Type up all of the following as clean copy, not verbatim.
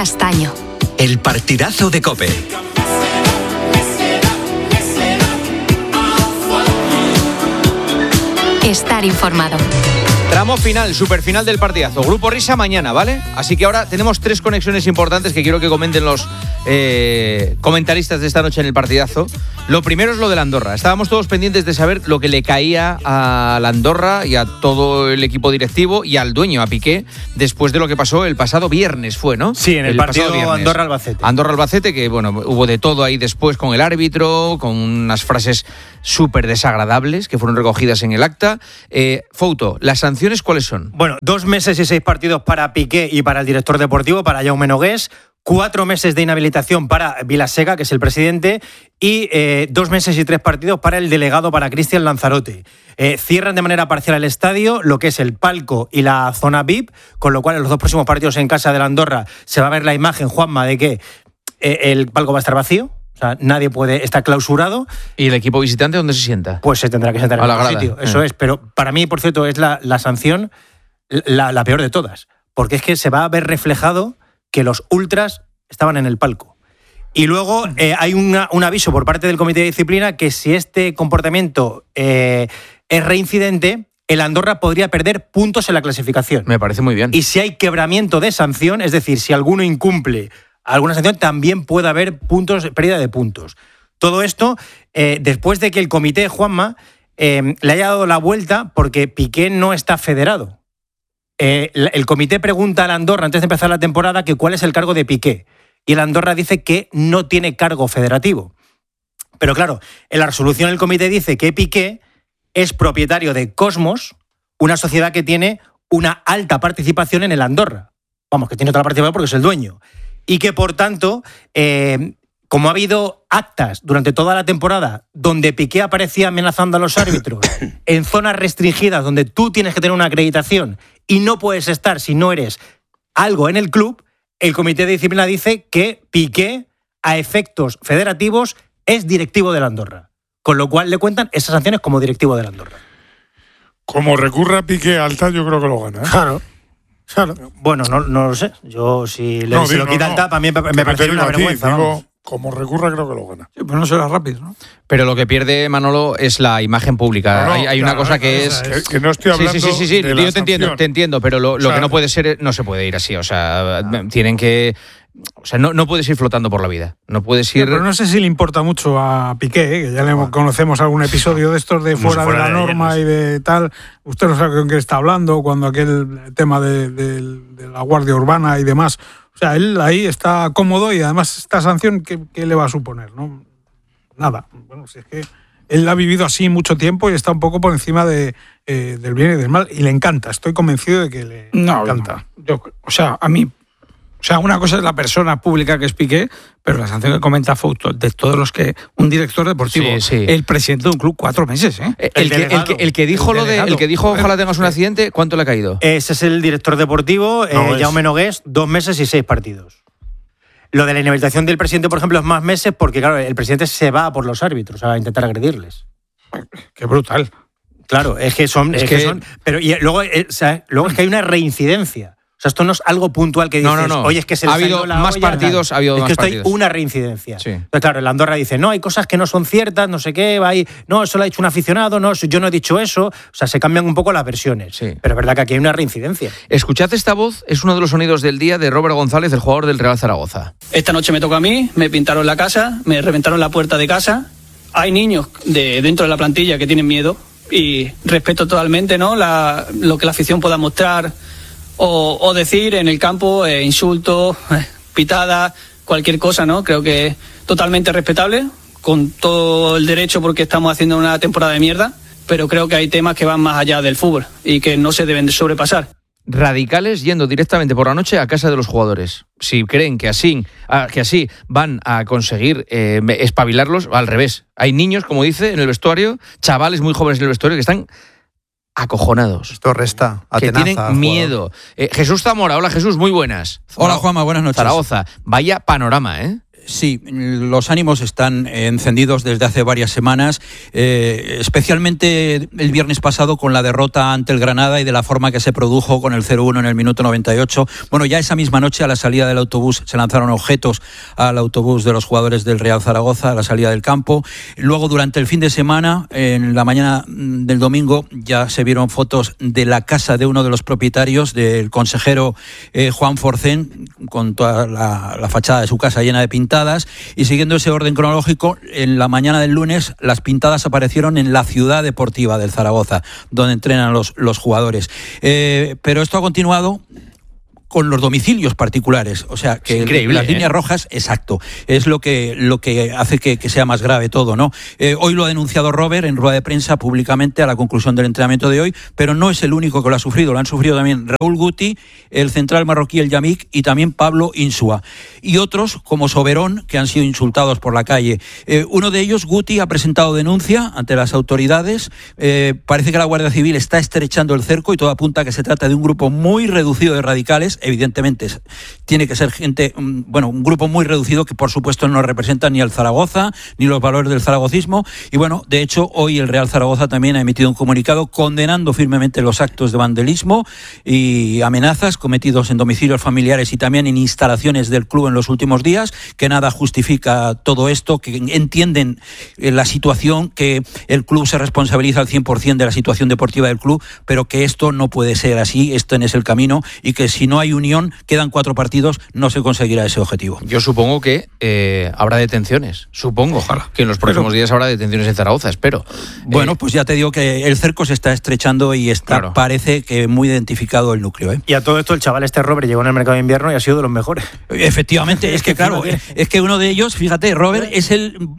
Castaño. El partidazo de COPE. Estar informado. Tramo final, superfinal del partidazo. Grupo Risa mañana, ¿vale? Así que ahora tenemos 3 conexiones importantes que quiero que comenten los comentaristas de esta noche en el partidazo. Lo primero es lo de la Andorra. Estábamos todos pendientes de saber lo que le caía a la Andorra y a todo el equipo directivo y al dueño, a Piqué, después de lo que pasó el pasado viernes, ¿fue, no? Sí, en el partido Andorra-Albacete. Andorra-Albacete, que bueno, hubo de todo ahí después con el árbitro, con unas frases súper desagradables que fueron recogidas en el acta. Fouto, ¿las sanciones cuáles son? Bueno, 2 meses y 6 partidos para Piqué y para el director deportivo, para Jaume Nogués. 4 meses de inhabilitación para Vilaseca, que es el presidente, y 2 meses y 3 partidos para el delegado, para Cristian Lanzarote. Cierran de manera parcial el estadio, lo que es el palco y la zona VIP, con lo cual en los 2 próximos partidos en casa de la Andorra se va a ver la imagen, Juanma, de que el palco va a estar vacío. O sea, nadie puede estar clausurado. ¿Y el equipo visitante dónde se sienta? Pues se tendrá que sentar en algún sitio. Eso es, pero para mí, por cierto, es la sanción la peor de todas. Porque es que se va a ver reflejado que los ultras estaban en el palco. Y luego hay un aviso por parte del Comité de Disciplina que si este comportamiento es reincidente, el Andorra podría perder puntos en la clasificación. Me parece muy bien. Y si hay quebramiento de sanción, es decir, si alguno incumple alguna sanción, también puede haber pérdida de puntos. Todo esto después de que el comité, Juanma, le haya dado la vuelta porque Piqué no está federado. El comité pregunta a la Andorra antes de empezar la temporada que cuál es el cargo de Piqué. Y el Andorra dice que no tiene cargo federativo. Pero claro, en la resolución el comité dice que Piqué es propietario de Cosmos, una sociedad que tiene una alta participación en el Andorra. Vamos, que tiene otra participación porque es el dueño. Y que, por tanto, como ha habido actas durante toda la temporada donde Piqué aparecía amenazando a los árbitros en zonas restringidas donde tú tienes que tener una acreditación y no puedes estar si no eres algo en el club, el Comité de Disciplina dice que Piqué, a efectos federativos, es directivo de la Andorra. Con lo cual le cuentan esas sanciones como directivo de la Andorra. Como recurra Piqué alta, yo creo que lo gana, ¿eh? Claro. Bueno, no lo sé. Yo, si lo quita alta, para mí me parece una vergüenza. Digo, como recurra, creo que lo gana. Sí, pues no será rápido, ¿no? Pero lo que pierde, Manolo, es la imagen pública. Hay una cosa que es... Que no estoy hablando Sí. de la Yo te entiendo, pero lo que no puede ser, no se puede ir así. O sea, tienen que... O sea, no puedes ir flotando por la vida. No puedes ir... Pero no sé si le importa mucho a Piqué, que ya le conocemos algún episodio de estos de fuera de la norma y de tal. Usted no sabe con qué está hablando, cuando aquel tema de la Guardia Urbana y demás. O sea, él ahí está cómodo y además esta sanción, ¿qué le va a suponer? ¿No? Nada. Bueno, si es que él ha vivido así mucho tiempo y está un poco por encima del bien y del mal y le encanta. Estoy convencido de que le encanta. Una cosa es la persona pública que es Piqué, pero la sanción que comenta Fouto, de todos los que... Un director deportivo, el presidente de un club, 4 meses, ¿eh? El que dijo ojalá tengas un accidente, ¿cuánto le ha caído? Ese es el director deportivo, Jaume Nogués, 2 meses y 6 partidos. Lo de la inhabilitación del presidente, por ejemplo, es más meses porque, claro, el presidente se va por los árbitros a intentar agredirles. Qué brutal. Claro, es que son... Pero y luego es que hay una reincidencia. O sea, esto no es algo puntual que dices, no. Oye, es que se les ha habido la más olla, partidos, ha habido es más que esto partidos. hay una reincidencia. Sí. Entonces, claro, el Andorra dice, no, hay cosas que no son ciertas, no sé qué, no, eso lo ha dicho un aficionado, no, yo no he dicho eso. O sea, se cambian un poco las versiones. Sí. Pero es verdad que aquí hay una reincidencia. Escuchad esta voz, es uno de los sonidos del día de Robert González, el jugador del Real Zaragoza. Esta noche me tocó a mí, me pintaron la casa, me reventaron la puerta de casa. Hay niños dentro de la plantilla que tienen miedo y respeto totalmente, ¿no? Lo que la afición pueda mostrar o decir en el campo, insultos, pitadas, cualquier cosa, ¿no? Creo que es totalmente respetable, con todo el derecho porque estamos haciendo una temporada de mierda, pero creo que hay temas que van más allá del fútbol y que no se deben de sobrepasar. Radicales yendo directamente por la noche a casa de los jugadores. Si creen que así van a conseguir espabilarlos, al revés. Hay niños, como dice, en el vestuario, chavales muy jóvenes en el vestuario que están acojonados. Esto resta, que tienen miedo. Jesús Zamora, hola Jesús, muy buenas. Hola Juanma, buenas noches. Zaragoza, vaya panorama, ¿eh? Sí, los ánimos están encendidos desde hace varias semanas, especialmente el viernes pasado con la derrota ante el Granada y de la forma que se produjo con el 0-1 en el minuto 98. Bueno, ya esa misma noche a la salida del autobús se lanzaron objetos al autobús de los jugadores del Real Zaragoza a la salida del campo. Luego, durante el fin de semana, en la mañana del domingo, ya se vieron fotos de la casa de uno de los propietarios, del consejero Juan Forcén, con toda la fachada de su casa llena de pintadas. Y siguiendo ese orden cronológico, en la mañana del lunes las pintadas aparecieron en la ciudad deportiva del Zaragoza, donde entrenan los jugadores. Pero esto ha continuado con los domicilios particulares, o sea, que las líneas rojas, exacto, es lo que hace que sea más grave todo, ¿no? Hoy lo ha denunciado Robert en rueda de prensa públicamente a la conclusión del entrenamiento de hoy, pero no es el único que lo ha sufrido, lo han sufrido también Raúl Guti, el central marroquí El Yamik y también Pablo Insua, y otros como Soberón, que han sido insultados por la calle. Uno de ellos, Guti, ha presentado denuncia ante las autoridades. Parece que la Guardia Civil está estrechando el cerco y todo apunta a que se trata de un grupo muy reducido de radicales. Evidentemente tiene que ser gente, un grupo muy reducido que por supuesto no representa ni al Zaragoza ni los valores del zaragocismo. Y bueno, de hecho hoy el Real Zaragoza también ha emitido un comunicado condenando firmemente los actos de vandalismo y amenazas cometidos en domicilios familiares y también en instalaciones del club en los últimos días, que nada justifica todo esto, que entienden la situación, que el club se responsabiliza al 100% de la situación deportiva del club, pero que esto no puede ser así, este no es el camino, y que si no hay unión, quedan 4 partidos, no se conseguirá ese objetivo. Yo supongo que habrá detenciones, supongo. Ojalá. Que en los próximos días habrá detenciones en Zaragoza, espero. Bueno, pues ya te digo que el cerco se está estrechando y está, parece que muy identificado el núcleo. Y a todo esto el chaval Robert llegó en el mercado de invierno y ha sido de los mejores. Efectivamente, es que claro, es que uno de ellos, fíjate, Robert es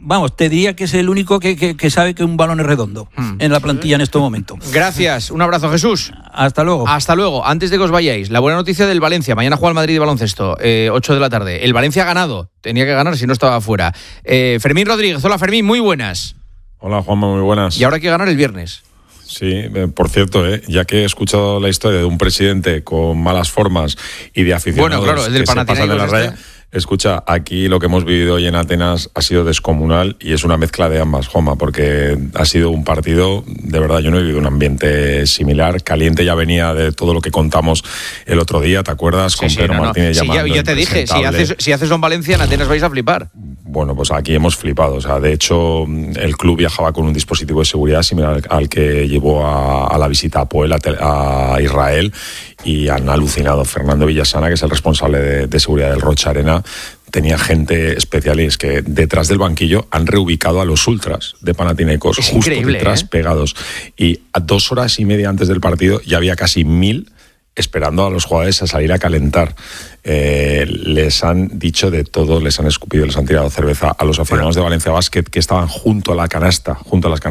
te diría que es el único que sabe que un balón es redondo en la plantilla en este momento. Gracias, un abrazo, Jesús. Hasta luego. Hasta luego. Antes de que os vayáis, la buena noticia del Valencia. Mañana juega el Madrid de baloncesto, 8 de la tarde. El Valencia ha ganado. Tenía que ganar si no estaba fuera. Fermín Rodríguez. Hola, Fermín. Muy buenas. Hola, Juanma. Muy buenas. Y ahora hay que ganar el viernes. Sí, por cierto, ya que he escuchado la historia de un presidente con malas formas y de aficionados el del que se pasan de la raya, escucha, aquí lo que hemos vivido hoy en Atenas ha sido descomunal y es una mezcla de ambas, Juanma, porque ha sido un partido, de verdad, yo no he vivido un ambiente similar. Caliente ya venía de todo lo que contamos el otro día, ¿te acuerdas? Con Pedro Martínez llamando. Sí, ya te dije, si haces en Valencia, en Atenas vais a flipar. Bueno, pues aquí hemos flipado. O sea, de hecho, el club viajaba con un dispositivo de seguridad similar al que llevó a la visita a Poel, a Israel, y han alucinado. Fernando Villasana, que es el responsable de seguridad del Rocha Arena, tenía gente especial, y es que detrás del banquillo han reubicado a los ultras de Panathinaikos, es justo increíble, detrás, pegados. Y a 2 horas y media antes del partido ya había casi 1000 esperando a los jugadores a salir a calentar. Les han dicho de todo, les han escupido, les han tirado cerveza a los aficionados de Valencia Basket que estaban junto a las canastas.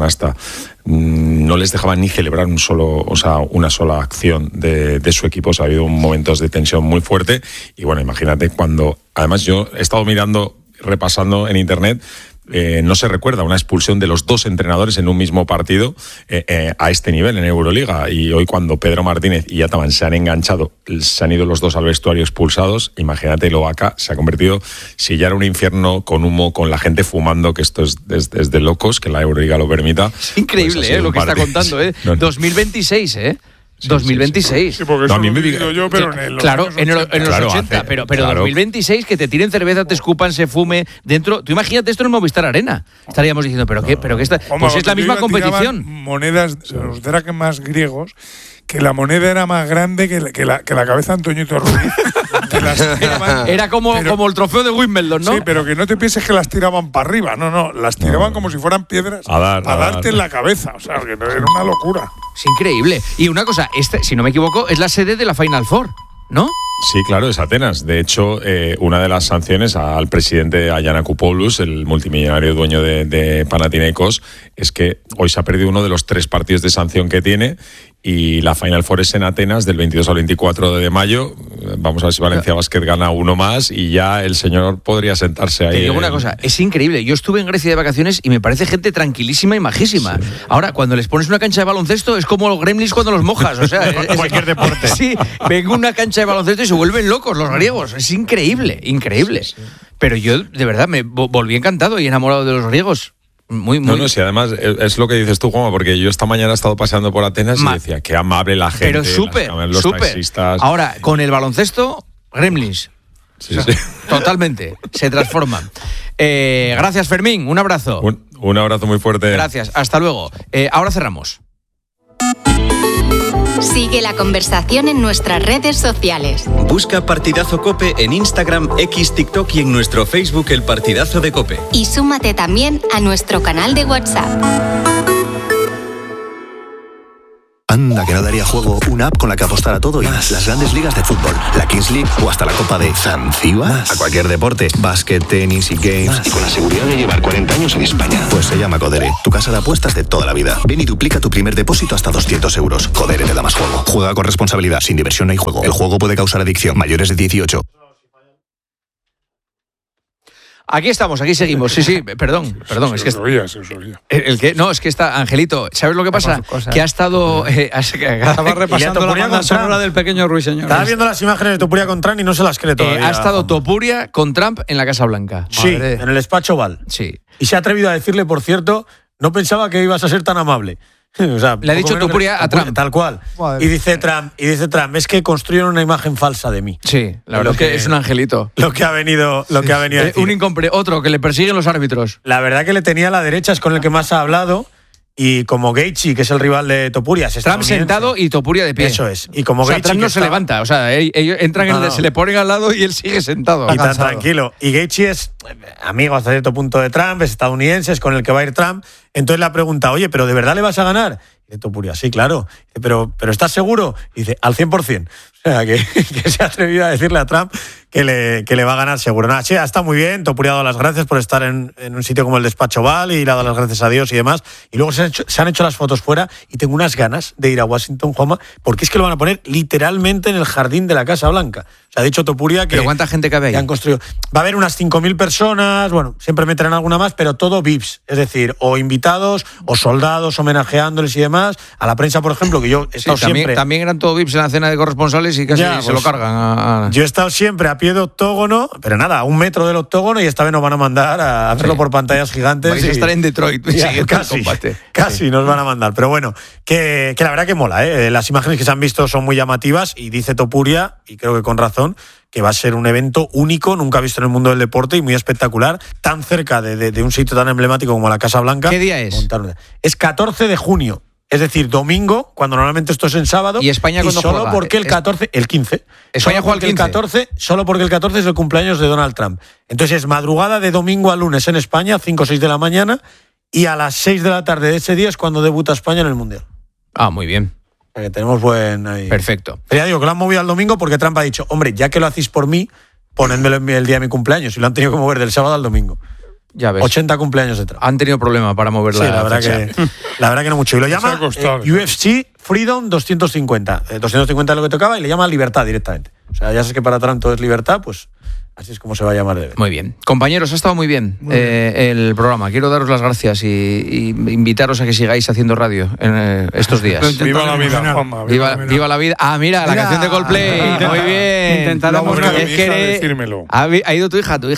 No les dejaban ni celebrar una sola acción de su equipo. O sea, ha habido momentos de tensión muy fuerte. Y bueno, imagínate cuando... Además, yo he estado repasando en internet. No se recuerda una expulsión de los 2 entrenadores en un mismo partido a este nivel en Euroliga. Y hoy, cuando Pedro Martínez y Ataman se han enganchado, se han ido los 2 al vestuario expulsados. Imagínate, lo acá se ha convertido, si ya era un infierno con humo, con la gente fumando, que esto es de locos, que la Euroliga lo permita. Es increíble, pues lo que está contando, 2026, 2026. Sí, porque eso lo he vivido yo, pero en los en los 80. Pero 2026, que te tiren cerveza, te escupan, se fume dentro. Tú imagínate esto en Movistar Arena. Estaríamos diciendo, ¿pero qué está? Pues es la misma competición. Monedas, los dracmas griegos, que la moneda era más grande que la cabeza de Antoñito Ruiz. Era como el trofeo de Wimbledon, ¿no? Sí, pero que no te pienses que las tiraban para arriba. No, las tiraban como si fueran piedras para darte en la cabeza. O sea, que era una locura. Es increíble. Y una cosa, si no me equivoco, es la sede de la Final Four, ¿no? Sí, claro, es Atenas. De hecho, una de las sanciones al presidente Giannakopoulos, el multimillonario dueño de Panathinaikos, es que hoy se ha perdido uno de los 3 partidos de sanción que tiene y la Final Four es en Atenas del 22 al 24 de mayo. Vamos a ver si Valencia Basket gana uno más y ya el señor podría sentarse ahí. Te digo una cosa, es increíble. Yo estuve en Grecia de vacaciones y me parece gente tranquilísima y majísima. Sí. Ahora, cuando les pones una cancha de baloncesto es como los gremlins cuando los mojas. O sea, cualquier deporte. Sí, vengo a una cancha de baloncesto y se vuelven locos los griegos. Es increíble, increíble. Sí. Pero yo, de verdad, me volví encantado y enamorado de los griegos. Muy. No, sí, además es lo que dices tú, Juanma, porque yo esta mañana he estado paseando por Atenas y decía, qué amable la gente. Pero súper, los taxistas. Ahora, con el baloncesto, gremlins. Sí. Totalmente, se transforman. Gracias, Fermín, un abrazo. Un abrazo muy fuerte. Gracias, hasta luego. Ahora cerramos. Sigue la conversación en nuestras redes sociales. Busca Partidazo COPE en Instagram, X, TikTok y en nuestro Facebook El Partidazo de COPE. Y súmate también a nuestro canal de WhatsApp. Anda, que no daría juego una app con la que apostar a todo y más. Las grandes ligas de fútbol, la Kings League o hasta la Copa de Zanzíbar. A cualquier deporte, básquet, tenis y games. Más. Y con la seguridad de llevar 40 años en España. Pues se llama Codere, tu casa de apuestas de toda la vida. Ven y duplica tu primer depósito hasta 200 euros. Codere te da más juego. Juega con responsabilidad, sin diversión no hay juego. El juego puede causar adicción. Mayores de 18. Aquí estamos, aquí seguimos. Sí, perdón. Es que se oía. El que no, es que está Angelito. ¿Sabes lo que pasa? Que ha estado estaba repasando la banda sonora del pequeño Ruiseñor. Estaba viendo las imágenes de Topuria con Trump y no se las cree todavía. Ha estado Topuria con Trump en la Casa Blanca. Sí, en el despacho Oval. Sí. Y se ha atrevido a decirle, por cierto, no pensaba que ibas a ser tan amable. O sea, le ha dicho Topuria a Trump. Tal cual. Y dice Trump, es que construyeron una imagen falsa de mí. Sí, la verdad es que es un angelito. Lo que ha venido a decir. Otro que le persiguen los árbitros. La verdad que le tenía a la derecha, es con el que más ha hablado. Y como Gaethje, que es el rival de Topuria, Trump sentado y Topuria de pie. Eso es. Y como Gaethje, Trump no se levanta, o sea, ellos entran, se le ponen al lado y él sigue sentado. Y tan tranquilo. Y Gaethje es amigo hasta cierto punto de Trump, es estadounidense, es con el que va a ir Trump. Entonces le pregunta, oye, ¿pero de verdad le vas a ganar? Y de Topuria, sí, claro. Pero ¿estás seguro? Y dice, al 100%. O sea, que se ha atrevido a decirle a Trump que le va a ganar seguro. Nada, che, está muy bien. Topuria ha dado las gracias por estar en un sitio como el despacho Oval y le ha dado las gracias a Dios y demás. Y luego se han hecho las fotos fuera y tengo unas ganas de ir a Washington, Juanma, porque es que lo van a poner literalmente en el jardín de la Casa Blanca. O sea, ha dicho Topuria que... ¿Pero cuánta gente cabe ahí? Han construido. Va a haber unas 5.000 personas, bueno, siempre meterán alguna más, pero todo VIPs. Es decir, o invitados, o soldados homenajeándoles y demás. A la prensa, por ejemplo, que yo he estado siempre... También eran todo VIPs en la cena de corresponsales y casi se lo cargan. Yo he estado siempre a pie de octógono, pero nada, a 1 metro del octógono y esta vez nos van a mandar a hacerlo por pantallas gigantes. Vais a estar en Detroit. Casi nos van a mandar. Pero bueno, que la verdad que mola, ¿eh? Las imágenes que se han visto son muy llamativas y dice Topuria, y creo que con razón, que va a ser un evento único, nunca visto en el mundo del deporte y muy espectacular, tan cerca de un sitio tan emblemático como la Casa Blanca. ¿Qué día es? Es 14 de junio. Es decir, domingo, cuando normalmente esto es en sábado. ¿Y España cuándo juega? Solo porque el 14, el 15. España juega el 15. Solo porque el 14 es el cumpleaños de Donald Trump. Entonces es madrugada de domingo a lunes en España, 5 o 6 de la mañana, y a las 6 de la tarde de ese día es cuando debuta España en el Mundial. Ah, muy bien. Que tenemos buen... Ahí. Perfecto. Pero ya digo que lo han movido al domingo porque Trump ha dicho, hombre, ya que lo hacéis por mí, ponedmelo el día de mi cumpleaños. Y lo han tenido que mover del sábado al domingo. Ya ves. 80 cumpleaños de Trump. Han tenido problema para mover la fecha. La verdad que no mucho. Y lo llama UFC Freedom 250. 250 es lo que tocaba y le llama libertad directamente. O sea, ya sabes que para Trump todo es libertad, pues así es como se va a llamar. Muy bien. Compañeros, ha estado muy bien, el programa. Quiero daros las gracias y invitaros a que sigáis haciendo radio en estos días. Viva la vida, Juanma. Viva la vida. Ah, mira, la canción de Coldplay. Muy bien. Intentaremos decírmelo. ¿Ha ido tu hija?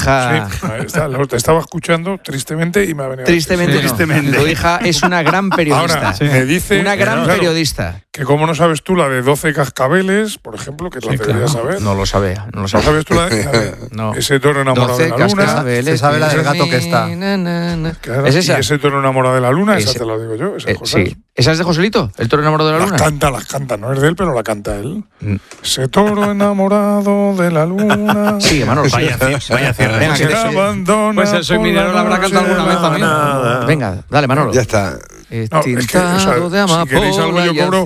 Sí, te estaba escuchando tristemente y me ha venido. Tristemente. Tu hija es una gran periodista. Ahora, me dice... Una gran periodista. Que como no sabes tú la de 12 cascabeles, por ejemplo, que la deberías saber. No lo sabía. ¿No sabes tú la de... No. Ese toro enamorado de la luna. Se sabe la del gato que está. Claro, ¿Es esa? Y ese toro enamorado de la luna, esa te la digo yo. Sí. ¿Esa es de Joselito? ¿El toro enamorado de la luna? Las canta. No es de él, pero la canta él. Ese toro enamorado de la luna. Sí, Manolo. Vaya cierre. Venga, que abandona. Pues el Soy Minero la habrá cantado alguna vez también. Venga, dale, Manolo. Ya está. No, es que, o sea, si queréis algo yo cobro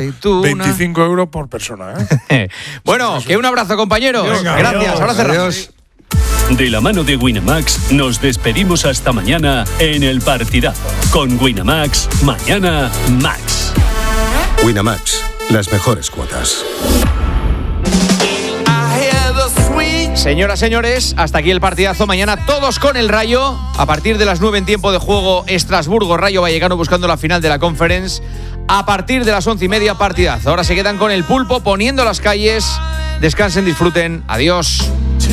25 euros por persona. Bueno, que un abrazo, compañeros. Venga, gracias, adiós, ahora cerramos. De la mano de Winamax nos despedimos hasta mañana en El Partidazo. Con Winamax, mañana Max. Winamax, las mejores cuotas. Señoras, señores, hasta aquí el partidazo. Mañana todos con el Rayo. A partir de las 9 en tiempo de juego, Estrasburgo, Rayo Vallecano buscando la final de la Conference. A partir de las 11:30, partidazo. Ahora se quedan con el Pulpo poniendo las calles. Descansen, disfruten. Adiós.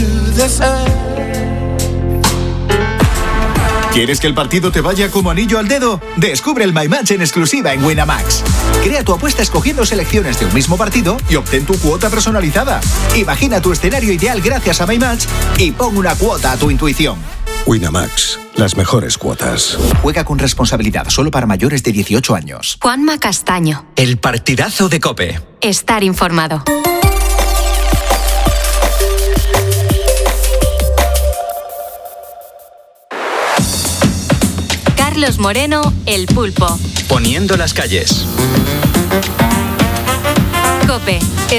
¿Quieres que el partido te vaya como anillo al dedo? Descubre el My Match en exclusiva en Winamax. Crea tu apuesta escogiendo selecciones de un mismo partido y obtén tu cuota personalizada. Imagina tu escenario ideal gracias a My Match y pon una cuota a tu intuición. Winamax, las mejores cuotas. Juega con responsabilidad, solo para mayores de 18 años. Juanma Castaño. El partidazo de COPE. Estar informado. Carlos Moreno, El Pulpo. Poniendo las calles. COPE.